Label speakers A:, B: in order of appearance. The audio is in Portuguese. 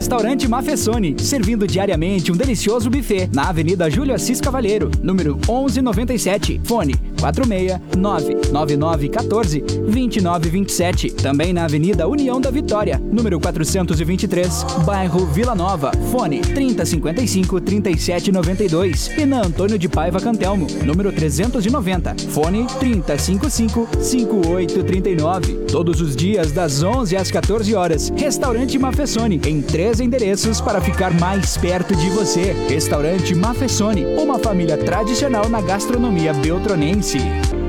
A: Restaurante Mafessoni, servindo diariamente um delicioso buffet na Avenida Júlio Assis Cavalheiro, número 1197. Fone 469-9914-2927. Também na Avenida União da Vitória, número 423, bairro Vila Nova. Fone 3055-3792. E na Antônio de Paiva Cantelmo, número 390. Fone 3055-5839. Todos os dias das 11 às 14 horas. Restaurante Mafessoni, em 3 endereços para ficar mais perto de você. Restaurante Mafessoni, uma família tradicional na gastronomia beltronense.